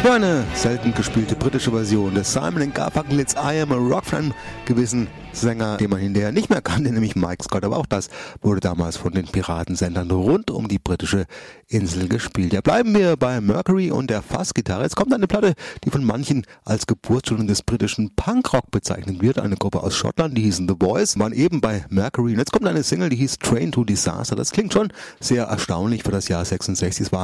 Ja, eine selten gespielte britische Version des Simon & Garfunkel's I Am a Rock von einem gewissen Sänger, den man hinterher nicht mehr kannte, nämlich Mike Scott. Aber auch das wurde damals von den Piratensendern rund um die britische Insel gespielt. Ja, bleiben wir bei Mercury und der Fassgitarre. Jetzt kommt eine Platte, die von manchen als Geburtsstunde des britischen Punkrock bezeichnet wird. Eine Gruppe aus Schottland, die hießen The Boys, waren eben bei Mercury. Und jetzt kommt eine Single, die hieß Train to Disaster. Das klingt schon sehr erstaunlich für das Jahr 66. Es war